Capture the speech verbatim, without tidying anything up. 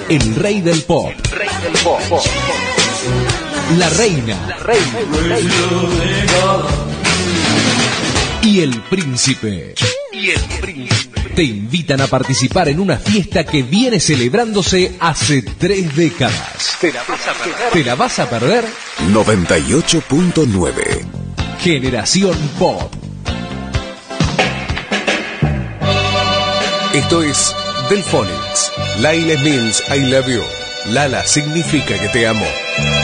el rey del pop. Rey del pop. La reina. La reina. Y el príncipe. Y el príncipe. Te invitan a participar en una fiesta que viene celebrándose hace tres décadas. ¿Te la vas a perder? ¿Te la vas a perder? noventa y ocho punto nueve. Generación Pop. Esto es Delphonics. Laila means I love you. Lala significa que te amo.